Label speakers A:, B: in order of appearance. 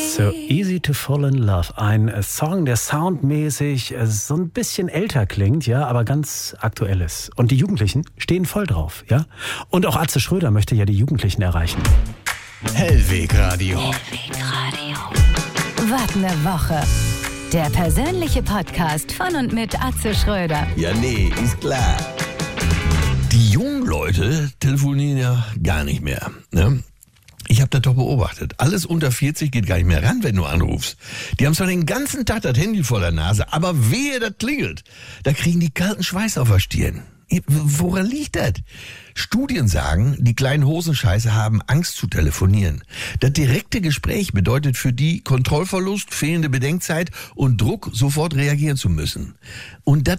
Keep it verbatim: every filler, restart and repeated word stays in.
A: So Easy to Fall in Love. Ein Song, der soundmäßig so ein bisschen älter klingt, ja, aber ganz aktuell ist. Und die Jugendlichen stehen voll drauf, ja. Und auch Atze Schröder möchte ja die Jugendlichen erreichen.
B: Hellwegradio.
C: Hellwegradio. Was eine Woche. Der persönliche Podcast von und mit Atze Schröder.
B: Ja, nee, ist klar. Die jungen Leute telefonieren ja gar nicht mehr, ne? Ich habe das doch beobachtet. Alles unter vierzig geht gar nicht mehr ran, wenn du anrufst. Die haben zwar den ganzen Tag das Handy vor der Nase, aber wehe, das klingelt. Da kriegen die kalten Schweiß auf der Stirn. Woran liegt das? Studien sagen, die kleinen Hosenscheiße haben Angst zu telefonieren. Das direkte Gespräch bedeutet für die Kontrollverlust, fehlende Bedenkzeit und Druck, sofort reagieren zu müssen. Und das